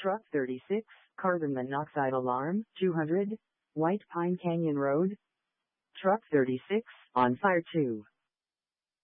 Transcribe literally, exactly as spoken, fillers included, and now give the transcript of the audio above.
Truck thirty-six, carbon monoxide alarm, two hundred, White Pine Canyon Road. Truck thirty-six, on fire two.